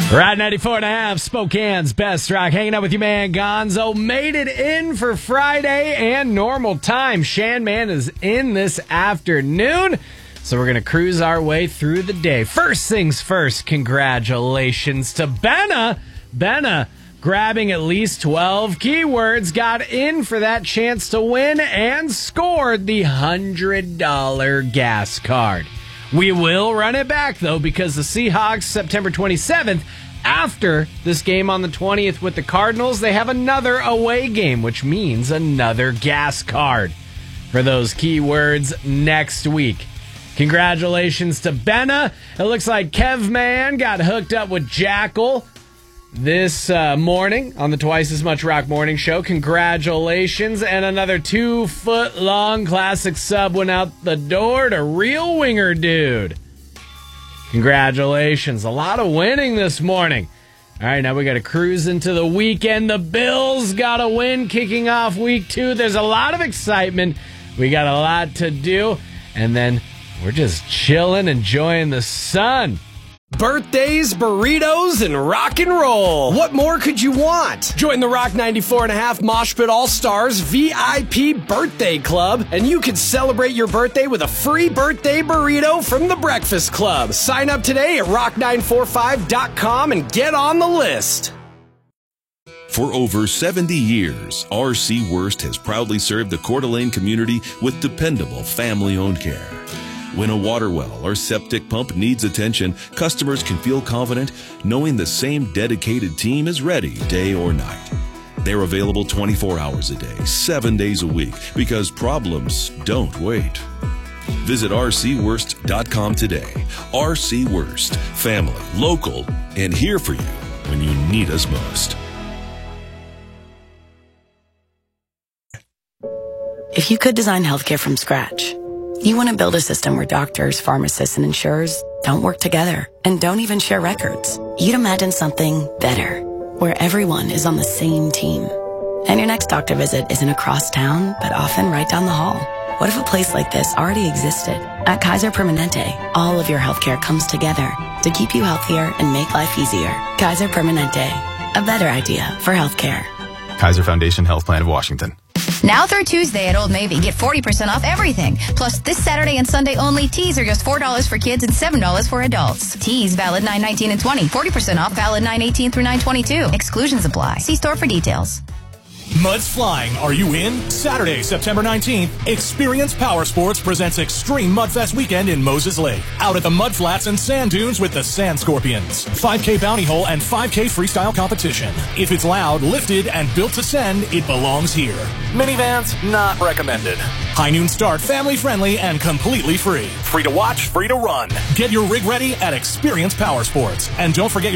Ride 94.5, Spokane's best rock. Hanging out with you, man. Gonzo made it in for Friday and normal time. Shanman is in this afternoon, so we're going to cruise our way through the day. First things first, congratulations to Benna. Benna grabbing at least 12 keywords, got in for that chance to win, and scored the $100 gas card. We will run it back, though, because the Seahawks, September 27th, after this game on the 20th with the Cardinals, they have another away game, which means another gas card for those keywords next week. Congratulations to Benna. It looks like Kevman got hooked up with Jackal this morning on the Twice as Much Rock Morning Show. Congratulations. And another 2-foot-long classic sub went out the door to Real Winger Dude. Congratulations. A lot of winning this morning. All right, now we got to cruise into the weekend. The Bills got a win kicking off week 2. There's a lot of excitement. We got a lot to do. And then we're just chilling, enjoying the sun. Birthdays, burritos, and rock and roll. What more could you want? Join the Rock 94.5 Mosh Pit All-Stars VIP Birthday Club, and you can celebrate your birthday with a free birthday burrito from the Breakfast Club. Sign up today at rock945.com and get on the list. For over 70 years, R.C. Worst has proudly served the Coeur d'Alene community with dependable family-owned care. When a water well or septic pump needs attention, customers can feel confident knowing the same dedicated team is ready day or night. They're available 24 hours a day, 7 days a week, because problems don't wait. Visit rcworst.com today. RC Worst, family, local, and here for you when you need us most. If you could design healthcare from scratch, you want to build a system where doctors, pharmacists, and insurers don't work together and don't even share records. You'd imagine something better, where everyone is on the same team. And your next doctor visit isn't across town, but often right down the hall. What if a place like this already existed? At Kaiser Permanente, all of your healthcare comes together to keep you healthier and make life easier. Kaiser Permanente, a better idea for healthcare. Kaiser Foundation Health Plan of Washington. Now through Tuesday at Old Navy, get 40% off everything. Plus, this Saturday and Sunday only, tees are just $4 for kids and $7 for adults. Tees valid 9/19 and 20. 40% off valid 9/18 through 9/22. Exclusions apply. See store for details. Mud's Flying, are you in? Saturday, September 19th, Experience Power Sports presents Extreme Mudfest Weekend in Moses Lake. Out at the Mud Flats and Sand Dunes with the Sand Scorpions. 5K bounty hole and 5K freestyle competition. If it's loud, lifted, and built to send, it belongs here. Minivans, not recommended. High noon start, family friendly, and completely free. Free to watch, free to run. Get your rig ready at Experience Power Sports. And don't forget